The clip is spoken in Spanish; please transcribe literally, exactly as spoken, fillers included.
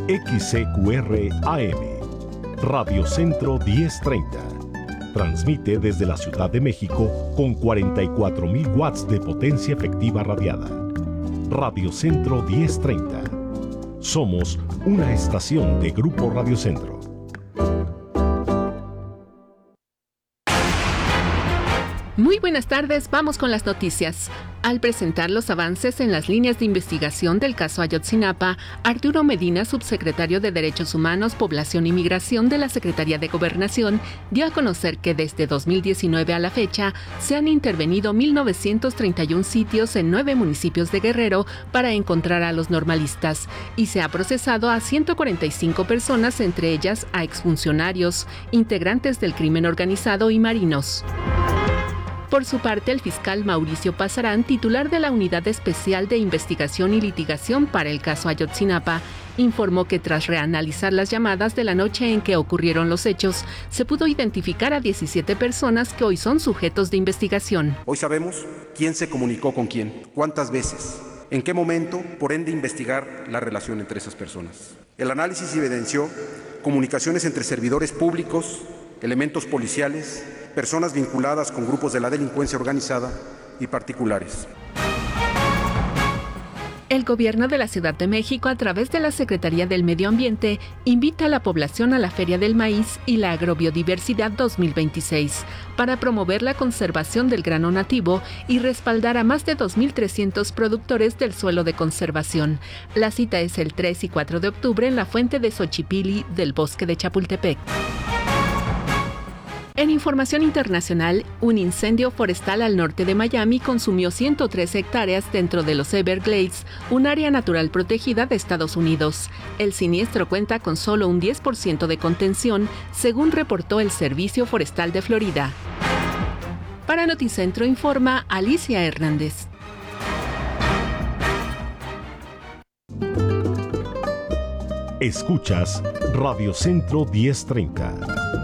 X C Q R A M, Radio Centro diez treinta. Transmite desde la Ciudad de México con cuarenta y cuatro mil watts de potencia efectiva radiada. Radio Centro diez treinta. Somos una estación de Grupo Radio Centro. Muy buenas tardes, vamos con las noticias. Al presentar los avances en las líneas de investigación del caso Ayotzinapa, Arturo Medina, subsecretario de Derechos Humanos, Población y Migración de la Secretaría de Gobernación, dio a conocer que desde dos mil diecinueve a la fecha se han intervenido mil novecientos treinta y uno sitios en nueve municipios de Guerrero para encontrar a los normalistas y se ha procesado a ciento cuarenta y cinco personas, entre ellas a exfuncionarios, integrantes del crimen organizado y marinos. Por su parte, el fiscal Mauricio Pasarán, titular de la Unidad Especial de Investigación y Litigación para el caso Ayotzinapa, informó que tras reanalizar las llamadas de la noche en que ocurrieron los hechos, se pudo identificar a diecisiete personas que hoy son sujetos de investigación. Hoy sabemos quién se comunicó con quién, cuántas veces, en qué momento, por ende investigar la relación entre esas personas. El análisis evidenció comunicaciones entre servidores públicos, elementos policiales, personas vinculadas con grupos de la delincuencia organizada y particulares. El gobierno de la Ciudad de México, a través de la Secretaría del Medio Ambiente, invita a la población a la Feria del Maíz y la Agrobiodiversidad dos mil veintiséis para promover la conservación del grano nativo y respaldar a más de dos mil trescientos productores del suelo de conservación. La cita es el tres y cuatro de octubre en la fuente de Xochipilli del Bosque de Chapultepec. En información internacional, un incendio forestal al norte de Miami consumió ciento tres hectáreas dentro de los Everglades, un área natural protegida de Estados Unidos. El siniestro cuenta con solo un diez por ciento de contención, según reportó el Servicio Forestal de Florida. Para Noticentro informa Alicia Hernández. Escuchas Radio Centro diez treinta.